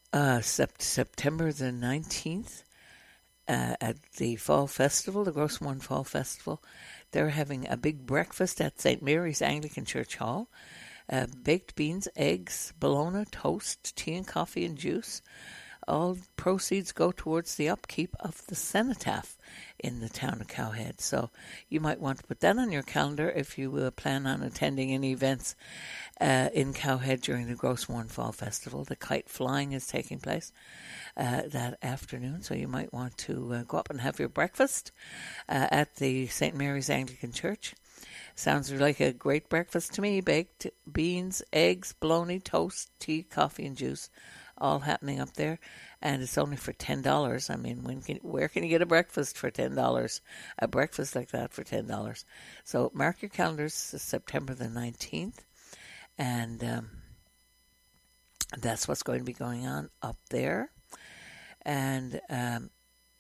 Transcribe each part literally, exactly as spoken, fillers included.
uh, sept- September the nineteenth uh, at the Fall Festival, the Grosmorn Fall Festival. They're having a big breakfast at Saint Mary's Anglican Church Hall. Uh, baked beans, eggs, bologna, toast, tea and coffee and juice. All proceeds go towards the upkeep of the cenotaph in the town of Cowhead. So you might want to put that on your calendar if you uh, plan on attending any events uh, in Cowhead during the Grosmorn Fall Festival. The kite flying is taking place uh, that afternoon, so you might want to uh, go up and have your breakfast uh, at the Saint Mary's Anglican Church. Sounds like a great breakfast to me. Baked beans, eggs, bologna, toast, tea, coffee and juice, all happening up there. And it's only for ten dollars. I mean, when can, where can you get a breakfast for ten dollars? A breakfast like that for ten dollars. So mark your calendars, September the nineteenth. And um, that's what's going to be going on up there. And um,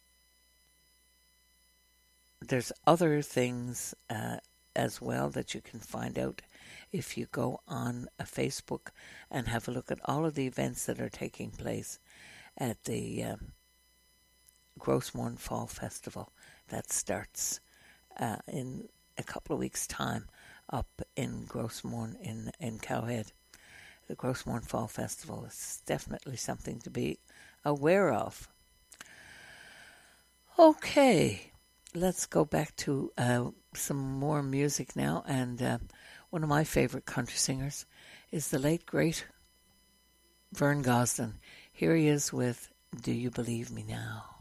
there's other things uh, as well that you can find out if you go on a Facebook and have a look at all of the events that are taking place at the um, Grosmorn Fall Festival that starts uh, in a couple of weeks' time up in Grosmorn in, in Cowhead. The Grosmorn Fall Festival is definitely something to be aware of. Okay, let's go back to uh, some more music now. And uh, one of my favorite country singers is the late, great Vern Gosdin. Here he is with Do You Believe Me Now?